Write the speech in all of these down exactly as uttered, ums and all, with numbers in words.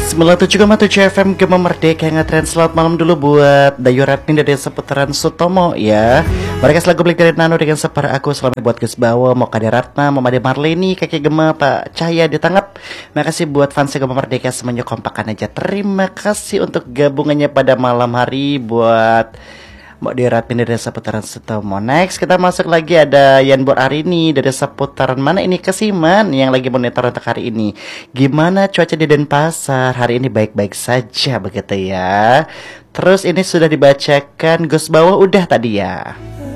sembilan puluh tujuh koma tujuh F M Gema Merdeka yang ngetrend. Selamat malam dulu buat Dayu Ratni dari seputaran Sutomo ya. Mereka selagu balik dari Nano dengan separa aku. Selamat buat Gus Bawo, Moka Ratna, Mama De Marleni, Kakek Gema, Pak Cahaya ditangap. Makasih buat fans Gema Merdeka semuanya, kompakan aja. Terima kasih untuk gabungannya pada malam hari buat Mbak Dira pindah dari seputaran Sutomo. Next kita masuk lagi ada Yan Bor Arini dari seputaran mana ini, Kesiman, yang lagi monitor untuk hari ini. Gimana cuaca di Denpasar? Hari ini baik-baik saja begitu ya. Terus ini sudah dibacakan Gus Bawo udah tadi ya.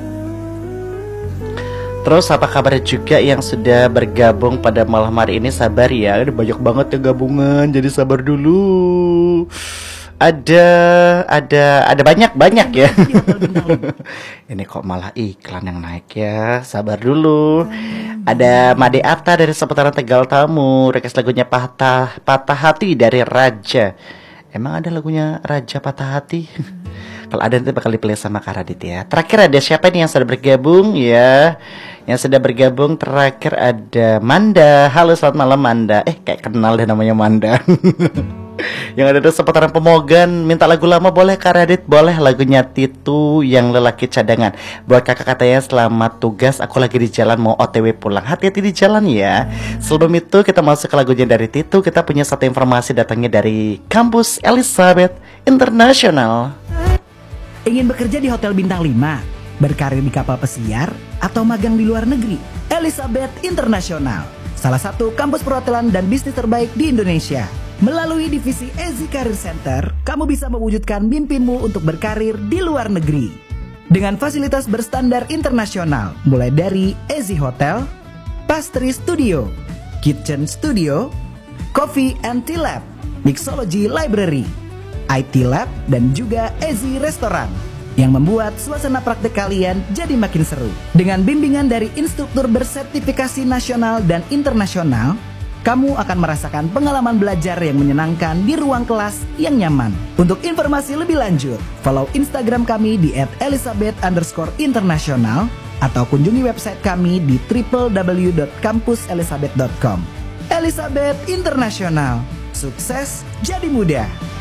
Terus apa kabar juga yang sudah bergabung pada malam hari ini? Sabar ya, ada banyak banget ya gabungan, jadi sabar dulu. Ada, ada, ada banyak-banyak ya. Ini kok malah iklan yang naik ya. Sabar dulu. Ada Made Atta dari seputaran Tegal Tamu. Request lagunya Patah Patah Hati dari Raja. Emang ada lagunya Raja Patah Hati? Kalau ada nanti bakal dipilih sama Karadit ya. Terakhir ada siapa nih yang sudah bergabung ya? Yang sudah bergabung terakhir ada Manda. Halo, selamat malam Manda. Eh kayak kenal deh namanya Manda. Yang ada di seputaran Pemogan, minta lagu lama boleh Karadit, boleh lagunya Titu yang lelaki cadangan. Buat kakak katanya selamat tugas, aku lagi di jalan mau O T W pulang. Hati-hati di jalan ya. Sebelum itu kita masuk ke lagunya dari Titu. Kita punya satu informasi datangnya dari kampus Elizabeth International. Ingin bekerja di hotel bintang lima, berkarir di kapal pesiar, atau magang di luar negeri? Elizabeth International, salah satu kampus perhotelan dan bisnis terbaik di Indonesia. Melalui divisi Ezi Career Center, kamu bisa mewujudkan mimpimu untuk berkarir di luar negeri. Dengan fasilitas berstandar internasional, mulai dari Ezi Hotel, Pastry Studio, Kitchen Studio, Coffee and Tea Lab, Mixology Library, I T Lab, dan juga Ezi Restoran, yang membuat suasana praktek kalian jadi makin seru. Dengan bimbingan dari instruktur bersertifikasi nasional dan internasional, kamu akan merasakan pengalaman belajar yang menyenangkan di ruang kelas yang nyaman. Untuk informasi lebih lanjut, follow Instagram kami di et elizabeth underscore international atau kunjungi website kami di w w w dot kampus elizabeth dot com. Elizabeth International, sukses jadi mudah.